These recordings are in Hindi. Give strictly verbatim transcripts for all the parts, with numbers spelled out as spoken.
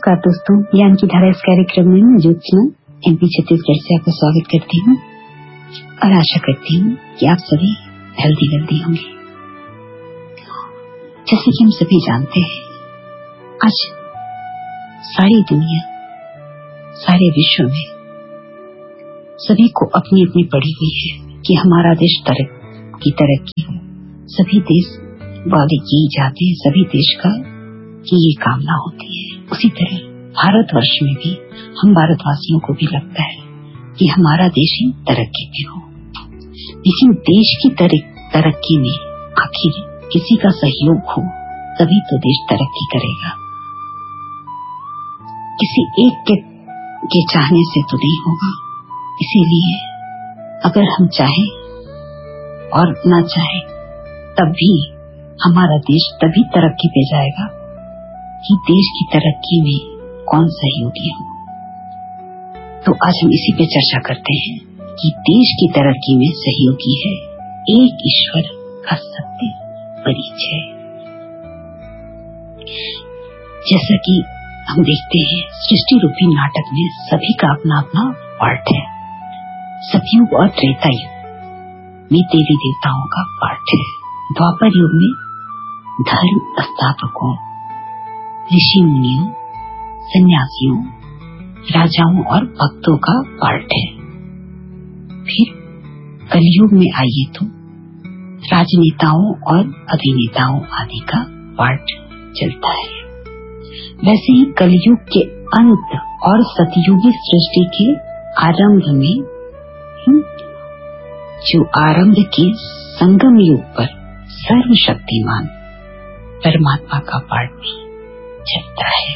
नमस्कार दोस्तों, ज्ञान की धारा इस कार्यक्रम में मैं ज्योत्सना एमपी छत्तीसगढ़ से आपका स्वागत करती हूँ और आशा करती हूँ कि आप सभी हेल्दी वेल्दी होंगे। जैसे कि हम सभी जानते हैं, आज सारी दुनिया, सारे विश्व में सभी को अपनी अपनी पड़ी हुई है कि हमारा देश तरक्की तरक्की हो। सभी देश वाले यही चाहते हैं, सभी देश का कि ये कामना होती है। उसी तरह भारतवर्ष में भी हम भारतवासियों को भी लगता है कि हमारा देश ही तरक्की में हो। लेकिन देश की तरक्की में आखिर किसी का सहयोग हो तभी तो देश तरक्की करेगा। किसी एक के, के चाहने से तो नहीं होगा। इसीलिए अगर हम चाहें और ना चाहें तब भी हमारा देश तभी तरक्की पे जाएगा कि देश की तरक्की में कौन सहयोगी हो। तो आज हम इसी पे चर्चा करते हैं कि देश की तरक्की में सहयोगी है एक ईश्वर का सत्य परिचय। जैसा कि हम देखते हैं, सृष्टि रूपी नाटक में सभी का अपना अपना पार्ट है। सतयुग और त्रेता युग में देवी देवताओं का पार्ट है। द्वापर युग में धर्म स्थापकों, ऋषि मुनियों, सन्यासियों, राजाओं और भक्तों का पार्ट है। फिर कलयुग में आइए तो राजनेताओं और अभिनेताओं आदि का पार्ट चलता है। वैसे ही कलयुग के अंत और सतयुगी सृष्टि के आरंभ में जो आरंभ के संगम युग पर सर्वशक्तिमान परमात्मा का पार्ट भी चलता है।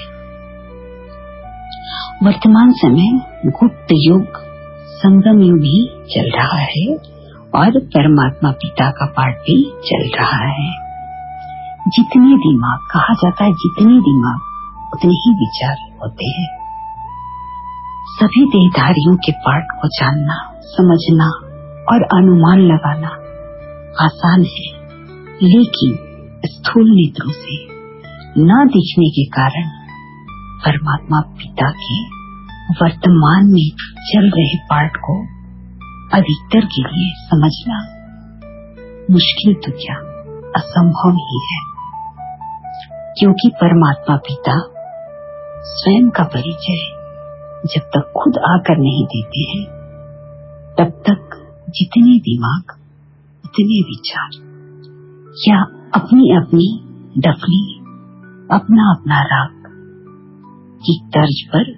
वर्तमान समय गुप्त युग, संगम युग ही चल रहा है और परमात्मा पिता का पार्ट भी चल रहा है। जितने दिमाग, कहा जाता है जितने दिमाग उतने ही विचार होते हैं। सभी देहधारियों के पार्ट को जानना, समझना और अनुमान लगाना आसान है, लेकिन स्थूल नेत्रों से न दिखने के कारण परमात्मा पिता के वर्तमान में चल रहे पार्ट को अधिकतर के लिए समझना मुश्किल तो क्या असंभव ही है, क्योंकि परमात्मा पिता स्वयं का परिचय जब तक खुद आकर नहीं देते हैं तब तक जितने दिमाग उतने विचार या अपनी अपनी डफली, अपना अपना राग की तर्ज पर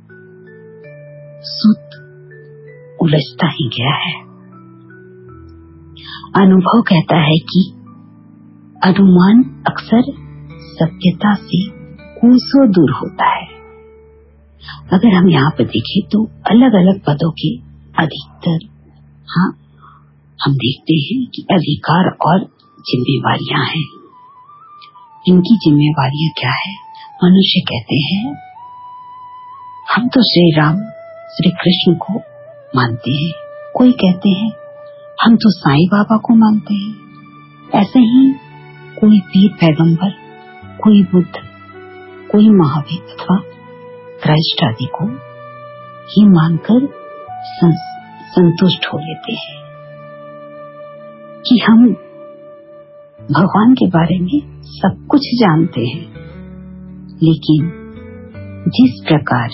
सुत उलझता ही गया है। अनुभव कहता है कि अनुमान अक्सर सत्यता से कोसों दूर होता है। अगर हम यहाँ पर देखें तो अलग अलग पदों के अधिकतर हाँ हम देखते हैं कि अधिकार और जिम्मेवारियां हैं। इनकी जिम्मेवारियां क्या है? मनुष्य कहते हैं हम तो श्री राम श्री कृष्ण को मानते हैं, कोई कहते हैं हम तो साईं बाबा को मानते हैं। ऐसे ही कोई पीर पैगंबर, कोई बुद्ध, कोई महावीर अथवा क्राइस्ट आदि को ही मानकर संतुष्ट हो लेते हैं कि हम भगवान के बारे में सब कुछ जानते हैं। लेकिन जिस प्रकार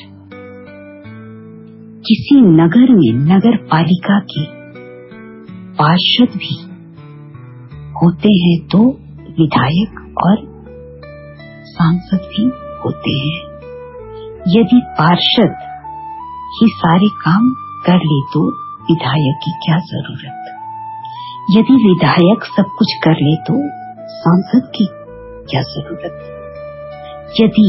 किसी नगर में नगर पालिका के पार्षद भी होते हैं तो विधायक और सांसद भी होते हैं। यदि पार्षद ही सारे काम कर ले तो विधायक की क्या जरूरत? यदि विधायक सब कुछ कर ले तो सांसद की क्या जरूरत? यदि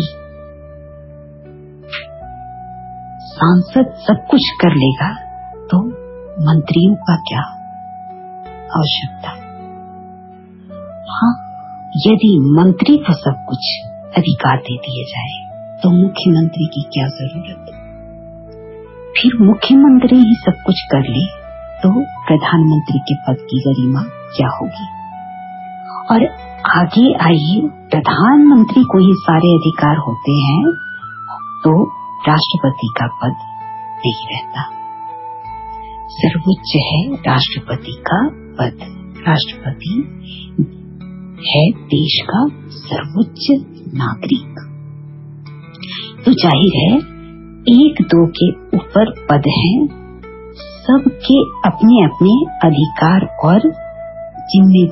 सांसद सब कुछ कर लेगा तो मंत्रियों का क्या आवश्यकता? हाँ, यदि मंत्री को सब कुछ अधिकार दे दिए जाए तो मुख्यमंत्री की क्या जरूरत? फिर मुख्यमंत्री ही सब कुछ कर ले तो प्रधानमंत्री के पद की गरिमा क्या होगी? और आगे आइए, प्रधानमंत्री को ही सारे अधिकार होते हैं तो राष्ट्रपति का पद नहीं रहता। सर्वोच्च है राष्ट्रपति का पद। राष्ट्रपति है देश का सर्वोच्च नागरिक। तो जाहिर है एक दो के ऊपर पद हैं, सबके अपने अपने अधिकार और जिम्मेदारी